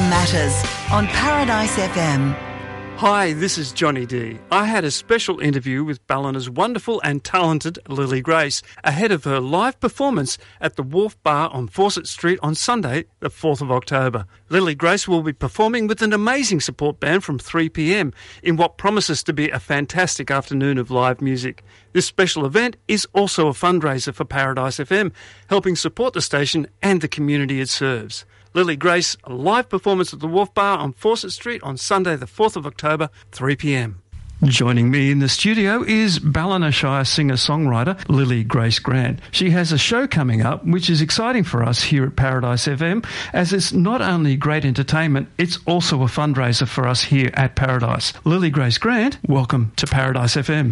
Matters on Paradise FM. Hi, this is Johnny D. I had a special interview with Ballina's wonderful and talented Lily Grace ahead of her live performance at the Wharf Bar on Fawcett Street on Sunday, the 4th of October. Lily Grace will be performing with an amazing support band from 3 p.m. in what promises to be a fantastic afternoon of live music. This special event is also a fundraiser for Paradise FM, helping support the station and the community it serves. Lily Grace, a live performance at the Wharf Bar on Fawcett Street on Sunday the 4th of October, 3 p.m. Joining me in the studio is Ballina Shire singer-songwriter Lily Grace Grant. She has a show coming up which is exciting for us here at Paradise FM, as it's not only great entertainment, it's also a fundraiser for us here at Paradise. Lily Grace Grant, welcome to Paradise FM.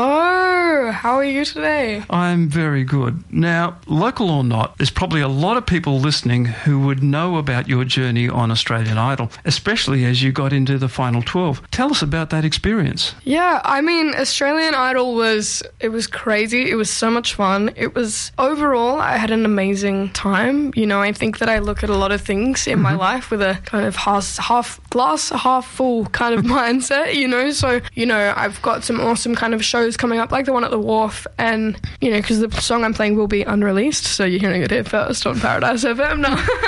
Hello, how are you today? I'm very good. Now, local or not, there's probably a lot of people listening who would know about your journey on Australian Idol, especially as you got into the final 12. Tell us about that experience. Yeah, I mean, Australian Idol was crazy. It was so much fun. It was, overall, I had an amazing time. You know, I think that I look at a lot of things in my life with a kind of half glass, half full kind of mindset, you know. So, you know, I've got some awesome kind of shows coming up, like the one at the Wharf, and, you know, because the song I'm playing will be unreleased, so you're hearing it here first on Paradise FM.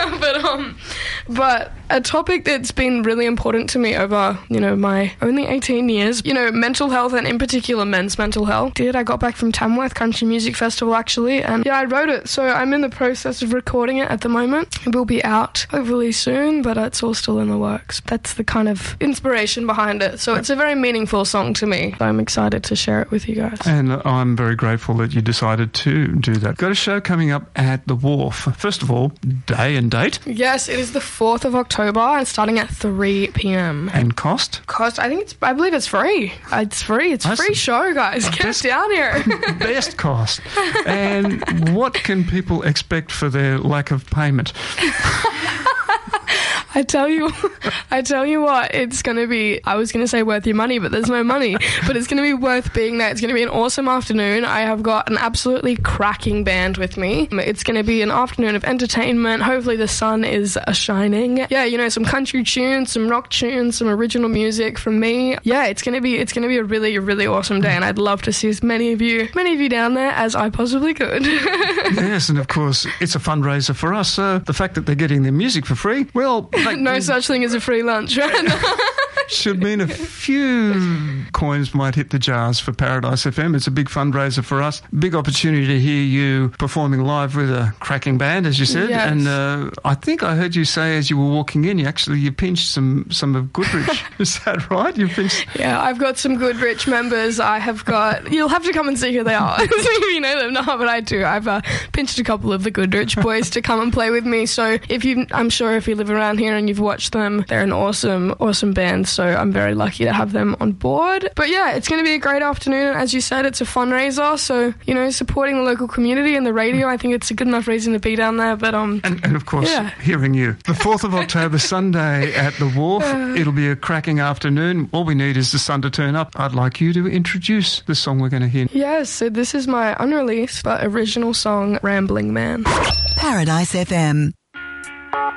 No, but a topic that's been really important to me over, you know, my only 18 years, you know, mental health, and in particular men's mental health. I got back from Tamworth Country Music Festival, actually, and yeah, I wrote it, so I'm in the process of recording it at the moment. It will be out hopefully soon, but it's all still in the works. That's the kind of inspiration behind it, so it's a very meaningful song to me. I'm excited to share it with you guys. And I'm very grateful that you decided to do that. Got a show coming up at the Wharf. First of all, day and date? Yes, it is the 4th of October and starting at 3 p.m. And cost? I believe it's free. It's free. It's a free show, guys. Get down here. Best cost. And what can people expect for their lack of payment? I tell you what, it's going to be, I was going to say worth your money, but there's no money, but it's going to be worth being there. It's going to be an awesome afternoon. I have got an absolutely cracking band with me. It's going to be an afternoon of entertainment. Hopefully the sun is shining. Yeah, you know, some country tunes, some rock tunes, some original music from me. Yeah, it's going to be a really, really awesome day, and I'd love to see as many of you down there as I possibly could. Yes, and of course, it's a fundraiser for us, so the fact that they're getting their music for free, well... No such thing as a free lunch, right? Should mean a few coins might hit the jars for Paradise FM. It's a big fundraiser for us. Big opportunity to hear you performing live with a cracking band, as you said. Yes. And I think I heard you say as you were walking in, you pinched some of Goodrich. Is that right? You pinched... Yeah, I've got some Goodrich members. You'll have to come and see who they are. If you know them. No, but I do. I've pinched a couple of the Goodrich boys to come and play with me. So I'm sure if you live around here and you've watched them, they're an awesome, awesome band. So I'm very lucky to have them on board. But yeah, it's going to be a great afternoon. As you said, it's a fundraiser. So, you know, supporting the local community and the radio, I think it's a good enough reason to be down there. But And of course, hearing you. The 4th of October, Sunday at the Wharf. It'll be a cracking afternoon. All we need is the sun to turn up. I'd like you to introduce the song we're going to hear. Yes, so this is my unreleased but original song, Rambling Man. Paradise FM.